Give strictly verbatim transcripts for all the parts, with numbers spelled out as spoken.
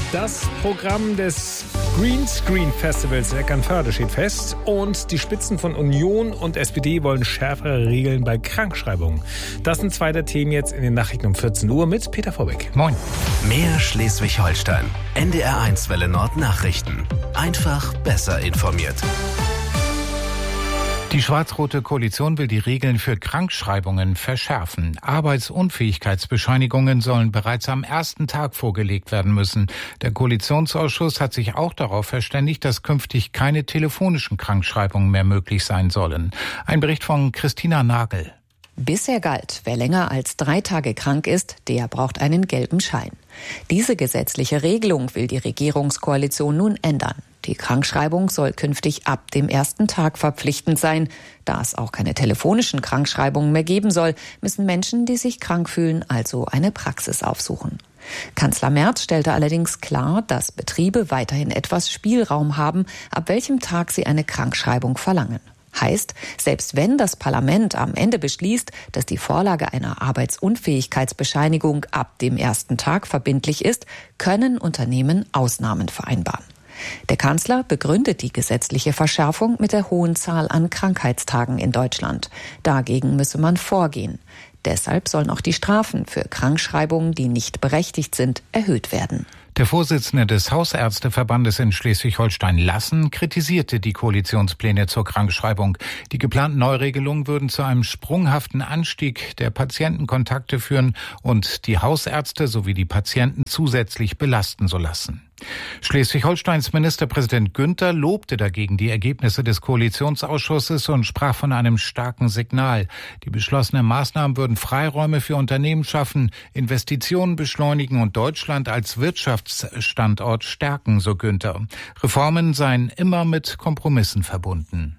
Das Programm des Greenscreen Festivals in Eckernförde steht fest und die Spitzen von Union und S P D wollen schärfere Regeln bei Krankschreibungen. Das sind zwei der Themen jetzt in den Nachrichten um vierzehn Uhr mit Peter Vorbeck. Moin. Mehr Schleswig-Holstein. N D R eins Welle Nord Nachrichten. Einfach besser informiert. Die schwarz-rote Koalition will die Regeln für Krankschreibungen verschärfen. Arbeitsunfähigkeitsbescheinigungen sollen bereits am ersten Tag vorgelegt werden müssen. Der Koalitionsausschuss hat sich auch darauf verständigt, dass künftig keine telefonischen Krankschreibungen mehr möglich sein sollen. Ein Bericht von Christina Nagel. Bisher galt, wer länger als drei Tage krank ist, der braucht einen gelben Schein. Diese gesetzliche Regelung will die Regierungskoalition nun ändern. Die Krankschreibung soll künftig ab dem ersten Tag verpflichtend sein. Da es auch keine telefonischen Krankschreibungen mehr geben soll, müssen Menschen, die sich krank fühlen, also eine Praxis aufsuchen. Kanzler Merz stellte allerdings klar, dass Betriebe weiterhin etwas Spielraum haben, ab welchem Tag sie eine Krankschreibung verlangen. Heißt, selbst wenn das Parlament am Ende beschließt, dass die Vorlage einer Arbeitsunfähigkeitsbescheinigung ab dem ersten Tag verbindlich ist, können Unternehmen Ausnahmen vereinbaren. Der Kanzler begründet die gesetzliche Verschärfung mit der hohen Zahl an Krankheitstagen in Deutschland. Dagegen müsse man vorgehen. Deshalb sollen auch die Strafen für Krankschreibungen, die nicht berechtigt sind, erhöht werden. Der Vorsitzende des Hausärzteverbandes in Schleswig-Holstein, Lassen, kritisierte die Koalitionspläne zur Krankschreibung. Die geplanten Neuregelungen würden zu einem sprunghaften Anstieg der Patientenkontakte führen und die Hausärzte sowie die Patienten zusätzlich belasten so lassen. Schleswig-Holsteins Ministerpräsident Günther lobte dagegen die Ergebnisse des Koalitionsausschusses und sprach von einem starken Signal. Die beschlossenen Maßnahmen würden Freiräume für Unternehmen schaffen, Investitionen beschleunigen und Deutschland als Wirtschaftsstandort stärken, so Günther. Reformen seien immer mit Kompromissen verbunden.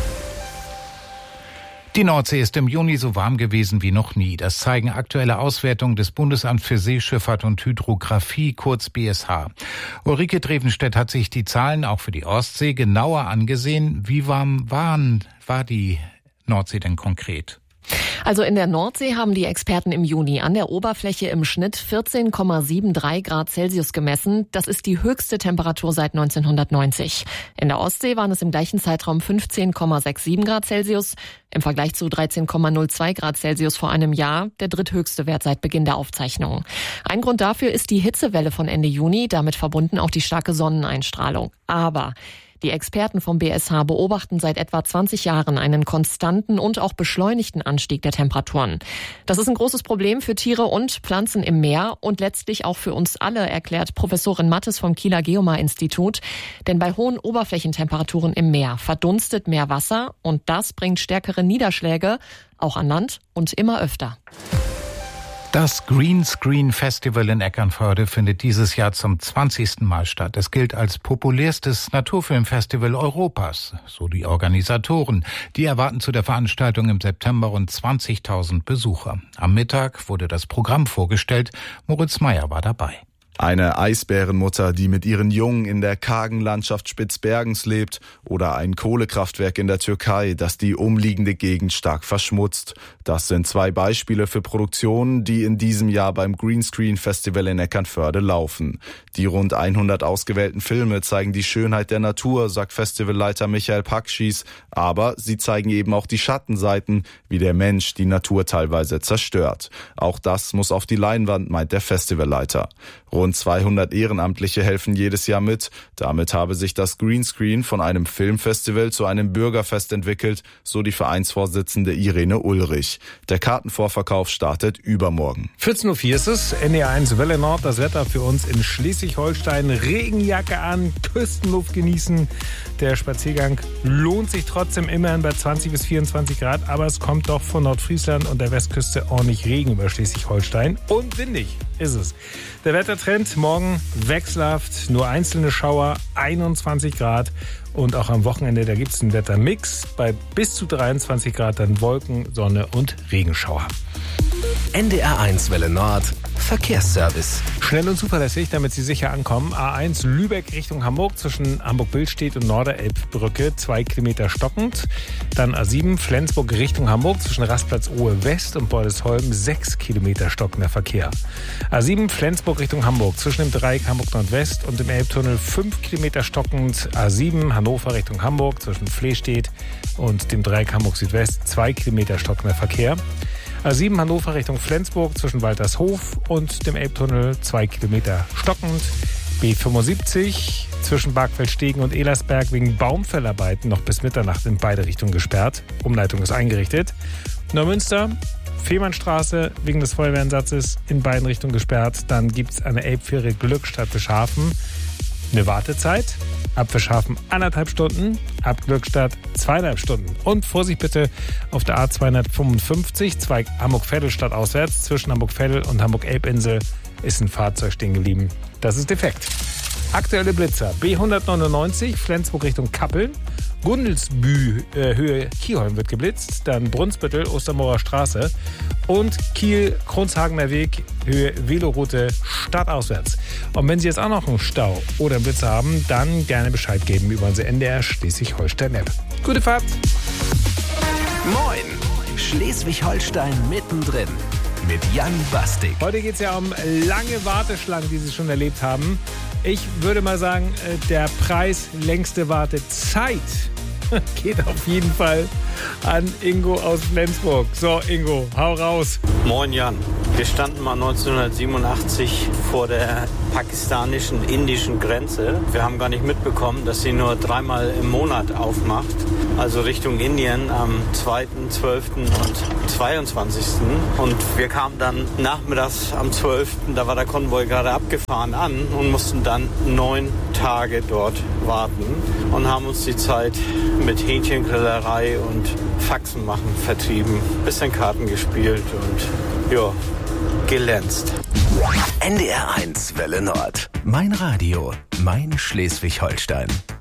Die Nordsee ist im Juni so warm gewesen wie noch nie. Das zeigen aktuelle Auswertungen des Bundesamts für Seeschifffahrt und Hydrographie, kurz B S H. Ulrike Drevenstedt hat sich die Zahlen auch für die Ostsee genauer angesehen. Wie warm waren, war die Nordsee denn konkret? Also in der Nordsee haben die Experten im Juni an der Oberfläche im Schnitt vierzehn Komma dreiundsiebzig Grad Celsius gemessen. Das ist die höchste Temperatur seit neunzehnhundertneunzig. In der Ostsee waren es im gleichen Zeitraum fünfzehn Komma siebenundsechzig Grad Celsius. Im Vergleich zu dreizehn Komma null zwei Grad Celsius vor einem Jahr der dritthöchste Wert seit Beginn der Aufzeichnungen. Ein Grund dafür ist die Hitzewelle von Ende Juni, damit verbunden auch die starke Sonneneinstrahlung. Aber die Experten vom B S H beobachten seit etwa zwanzig Jahren einen konstanten und auch beschleunigten Anstieg der Temperaturen. Das ist ein großes Problem für Tiere und Pflanzen im Meer und letztlich auch für uns alle, erklärt Professorin Mattes vom Kieler Geomar-Institut. Denn bei hohen Oberflächentemperaturen im Meer verdunstet mehr Wasser und das bringt stärkere Niederschläge, auch an Land und immer öfter. Das Greenscreen Festival in Eckernförde findet dieses Jahr zum zwanzigsten Mal statt. Es gilt als populärstes Naturfilmfestival Europas, so die Organisatoren. Die erwarten zu der Veranstaltung im September rund zwanzigtausend Besucher. Am Mittag wurde das Programm vorgestellt. Moritz Meyer war dabei. Eine Eisbärenmutter, die mit ihren Jungen in der kargen Landschaft Spitzbergens lebt, oder ein Kohlekraftwerk in der Türkei, das die umliegende Gegend stark verschmutzt. Das sind zwei Beispiele für Produktionen, die in diesem Jahr beim Greenscreen Festival in Eckernförde laufen. Die rund hundert ausgewählten Filme zeigen die Schönheit der Natur, sagt Festivalleiter Michael Pakschis, aber sie zeigen eben auch die Schattenseiten, wie der Mensch die Natur teilweise zerstört. Auch das muss auf die Leinwand, meint der Festivalleiter. Rund zweihundert Ehrenamtliche helfen jedes Jahr mit. Damit habe sich das Greenscreen von einem Filmfestival zu einem Bürgerfest entwickelt, so die Vereinsvorsitzende Irene Ulrich. Der Kartenvorverkauf startet übermorgen. vierzehn Uhr vier ist es, N D R eins Welle Nord, das Wetter für uns in Schleswig-Holstein. Regenjacke an, Küstenluft genießen. Der Spaziergang lohnt sich trotzdem immerhin bei zwanzig bis vierundzwanzig Grad, aber es kommt doch von Nordfriesland und der Westküste ordentlich Regen über Schleswig-Holstein. Und windig ist es. Der Wettertrend morgen wechselhaft, nur einzelne Schauer, einundzwanzig Grad. Und auch am Wochenende, da gibt es einen Wettermix. Bei bis zu dreiundzwanzig Grad dann Wolken, Sonne und Regenschauer. N D R eins Welle Nord. Verkehrsservice. Schnell und zuverlässig, damit Sie sicher ankommen. A eins Lübeck Richtung Hamburg zwischen Hamburg-Billstedt und Norderelbbrücke, zwei Kilometer stockend. Dann A sieben Flensburg Richtung Hamburg zwischen Rastplatz Ohe West und Bordesholm, sechs Kilometer stockender Verkehr. A sieben Flensburg Richtung Hamburg zwischen dem Dreieck Hamburg Nordwest und dem Elbtunnel, fünf Kilometer stockend. A sieben Hannover Richtung Hamburg zwischen Flehstedt und dem Dreieck Hamburg Südwest, zwei Kilometer stockender Verkehr. A sieben Hannover Richtung Flensburg zwischen Waltershof und dem Elbtunnel, zwei Kilometer stockend. B fünfundsiebzig zwischen Bargfeldstegen und Elersberg wegen Baumfellarbeiten noch bis Mitternacht in beide Richtungen gesperrt. Umleitung ist eingerichtet. Neumünster, Fehmarnstraße wegen des Feuerwehreinsatzes in beiden Richtungen gesperrt. Dann gibt es eine Elbfähre Glückstadt Fischhafen. Eine Wartezeit. Ab Fischhafen anderthalb Stunden, ab Glückstadt zweieinhalb Stunden. Und Vorsicht bitte auf der A zweihundertfünfundfünfzig, zwei Hamburg-Veddel stadtauswärts. Zwischen Hamburg-Veddel und Hamburg-Elbinsel ist ein Fahrzeug stehen geblieben. Das ist defekt. Aktuelle Blitzer. B hundertneunundneunzig, Flensburg Richtung Kappeln. Gundelsbü, äh, Höhe Kielholm wird geblitzt. Dann Brunsbüttel, Ostermoorer Straße. Und Kiel, Kronshagener Weg, Höhe Veloroute stadtauswärts. Und wenn Sie jetzt auch noch einen Stau oder einen Blitzer haben, dann gerne Bescheid geben über unsere N D R Schleswig-Holstein-App. Gute Fahrt! Moin! Schleswig-Holstein mittendrin mit Jan Bastik. Heute geht es ja um lange Warteschlangen, die Sie schon erlebt haben. Ich würde mal sagen, der Preis längste Wartezeit geht auf jeden Fall an Ingo aus Flensburg. So, Ingo, hau raus. Moin Jan. Wir standen mal neunzehnhundertsiebenundachtzig vor der pakistanischen, indischen Grenze. Wir haben gar nicht mitbekommen, dass sie nur dreimal im Monat aufmacht. Also Richtung Indien am zweiten, zwölften und zweiundzwanzigsten Und wir kamen dann nachmittags am zwölften Da war der Konvoi gerade abgefahren an und mussten dann neun Tage dort warten und haben uns die Zeit mit Hähnchengrillerei und Faxen machen vertrieben. Bisschen Karten gespielt und ja, gelänzt. N D R eins Welle Nord. Mein Radio, mein Schleswig-Holstein.